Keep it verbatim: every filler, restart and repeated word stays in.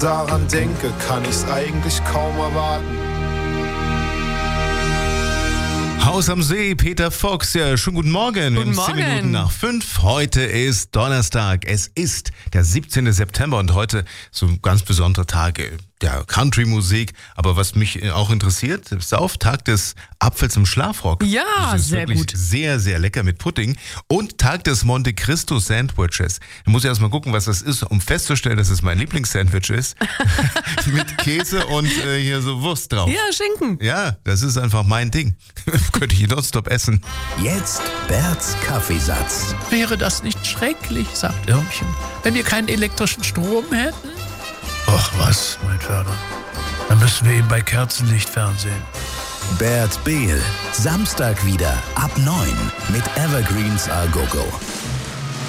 daran denke, kann ich's eigentlich kaum erwarten. Haus am See, Peter Fox, ja, schönen guten Morgen. Guten Zehn Morgen. Minuten nach fünf. Heute ist Donnerstag. Es ist der siebzehnten September und heute so ein ganz besonderer Tag der Country-Musik. Aber was mich auch interessiert, ist auf Tag des Apfels im Schlafrock. Ja, das ist sehr wirklich gut. Sehr, sehr lecker mit Pudding. Und Tag des Monte Cristo Sandwiches. Da muss ich erst mal gucken, was das ist, um festzustellen, dass es mein Lieblingssandwich ist. Mit Käse und äh, hier so Wurst drauf. Ja, Schinken. Ja, das ist einfach mein Ding. Könnte ich nonstop essen. Jetzt Berts Kaffeesatz. Wäre das nicht schrecklich, sagt Irmchen, wenn wir keinen elektrischen Strom hätten? Ach was, mein Vater. Dann müssen wir eben bei Kerzenlicht fernsehen. Bert Behl. Samstag wieder ab neun mit Evergreens A Go Go.